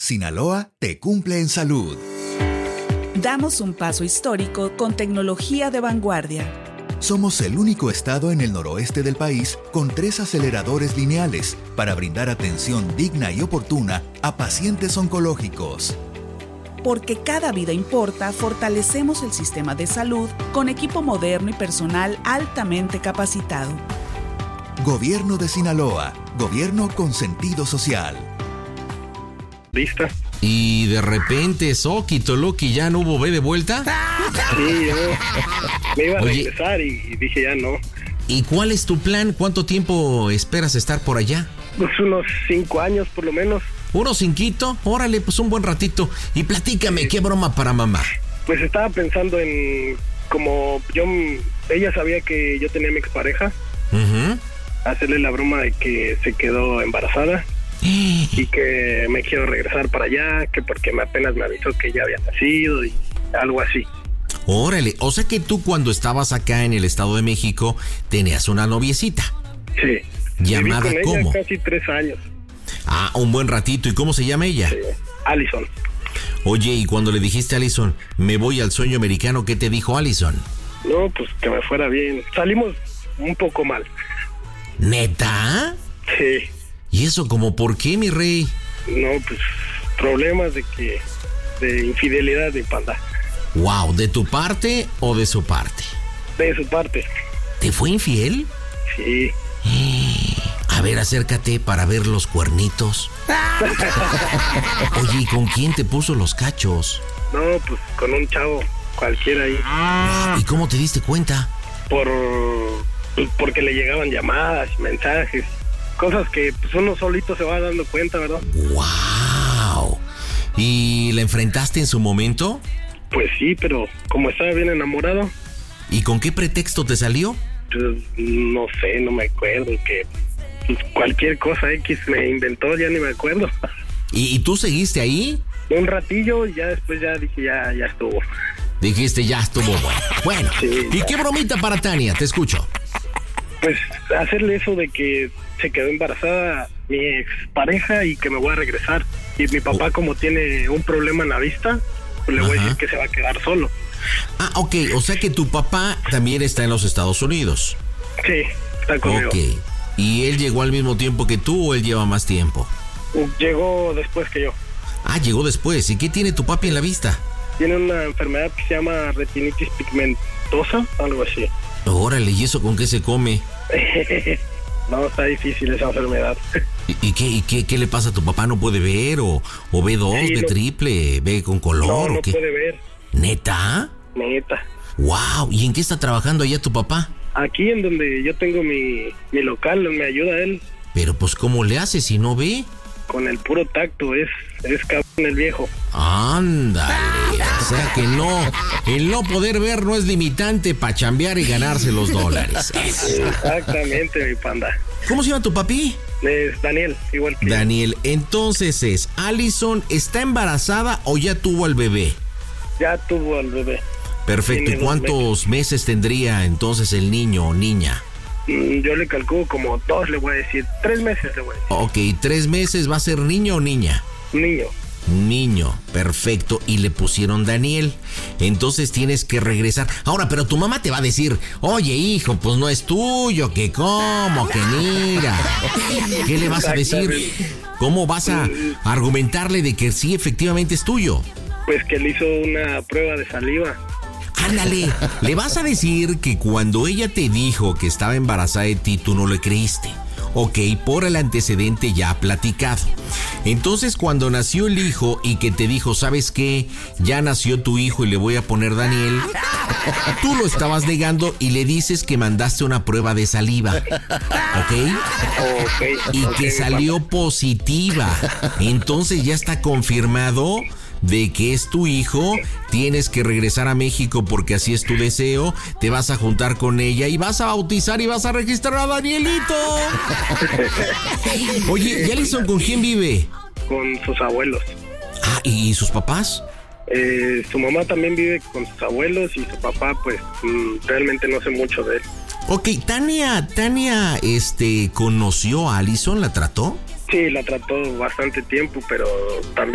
Sinaloa te cumple en salud. Damos un paso histórico con tecnología de vanguardia. Somos el único estado en el noroeste del país con 3 aceleradores lineales para brindar atención digna y oportuna a pacientes oncológicos. Porque cada vida importa, fortalecemos el sistema de salud con equipo moderno y personal altamente capacitado. Gobierno de Sinaloa. Gobierno con sentido social. ¿Lista? Y de repente, Soquito Loki, ¿ya no hubo B de vuelta? Sí, yo me iba a regresar y dije ya no. ¿Y cuál es tu plan? ¿Cuánto tiempo esperas estar por allá? Pues unos 5 años por lo menos. ¿Unos 5? Órale, pues un buen ratito. Y platícame, ¿qué broma para mamá? Pues estaba pensando en, como ella sabía que yo tenía mi expareja, hacerle la broma de que se quedó embarazada y que me quiero regresar para allá, que porque apenas me avisó que ya había nacido y algo así. Órale, o sea que tú cuando estabas acá en el Estado de México tenías una noviecita. Sí. ¿Llamada viví con cómo? ella casi 3 años. Ah, un buen ratito. ¿Y cómo se llama ella? Sí. Allison. Oye, y cuando le dijiste a Allison, me voy al sueño americano, ¿qué te dijo Allison? No, pues que me fuera bien. Salimos un poco mal. ¿Neta? Sí. ¿Y eso como por qué, mi rey? No, pues problemas de infidelidad de Panda. Wow, ¿de tu parte o de su parte? De su parte. ¿Te fue infiel? Sí. A ver, acércate para ver los cuernitos. Oye, ¿y con quién te puso los cachos? No, pues con un chavo cualquiera ahí. ¿Y cómo te diste cuenta? Porque le llegaban llamadas, mensajes, cosas que pues uno solito se va dando cuenta, ¿verdad? ¡Wow! ¿Y la enfrentaste en su momento? Pues sí, pero como estaba bien enamorado. ¿Y con qué pretexto te salió? Pues no sé, no me acuerdo, que pues, cualquier cosa X me inventó, ya ni me acuerdo. ¿Y tú seguiste ahí? Un ratillo y ya después ya dije, ya estuvo. Dijiste, ya estuvo bueno. Bueno, sí, ¿y qué bromita para Tania? Te escucho. Pues hacerle eso de que se quedó embarazada mi expareja y que me voy a regresar. Y mi papá, como tiene un problema en la vista, pues le voy a decir que se va a quedar solo. Ah, ok, o sea que tu papá también está en los Estados Unidos. Sí, está conmigo. Ok, ¿y él llegó al mismo tiempo que tú o él lleva más tiempo? Llegó después que yo. Ah, llegó después. ¿Y qué tiene tu papi en la vista? Tiene una enfermedad que se llama retinitis pigmentosa, algo así. Órale, ¿y eso con qué se come? No, está difícil esa enfermedad. ¿Y qué le pasa a tu papá? ¿No puede ver? ¿O ve 2, sí, ve triple, ve con color? No ¿o qué? puede ver. ¿Neta? Neta. Wow, ¿y en qué está trabajando allá tu papá? Aquí en donde yo tengo mi local, me ayuda él. Pero pues ¿cómo le hace si no ve? Con el puro tacto, es cabrón el viejo. Ándale, o sea que no, el no poder ver no es limitante para chambear y ganarse los dólares. Exactamente, mi Panda. ¿Cómo se llama tu papi? Es Daniel, igual que Daniel, entonces ¿Allison está embarazada o ya tuvo al bebé? ya tuvo al bebé. Perfecto, ¿y Tiene 2 cuántos meses tendría entonces el niño o niña? Yo le calculo como 2, le voy a decir. 3 meses le voy a decir. Ok, 3 meses, ¿va a ser niño o niña? Niño. Niño, perfecto, y le pusieron Daniel. Entonces tienes que regresar. Ahora, pero tu mamá te va a decir, oye hijo, pues no es tuyo, que cómo, que mira. ¿Qué le vas a decir? ¿Cómo vas a argumentarle de que sí, efectivamente es tuyo? Pues que le hizo una prueba de saliva. Ándale, le vas a decir que cuando ella te dijo que estaba embarazada de ti, tú no le creíste. Ok, por el antecedente ya platicado. Entonces, cuando nació el hijo y que te dijo, ¿sabes qué? Ya nació tu hijo y le voy a poner Daniel. Tú lo estabas negando y le dices que mandaste una prueba de saliva. ¿Ok? Y que salió positiva. Entonces ya está confirmado de que es tu hijo, tienes que regresar a México porque así es tu deseo, te vas a juntar con ella y vas a bautizar y vas a registrar a Danielito. Oye, ¿y Allison con quién vive? Con sus abuelos. Ah, ¿y sus papás? Su mamá también vive con sus abuelos y su papá pues realmente no sé mucho de él. Ok, Tania, ¿conoció a Allison? ¿La trató? Sí, la trató bastante tiempo, pero también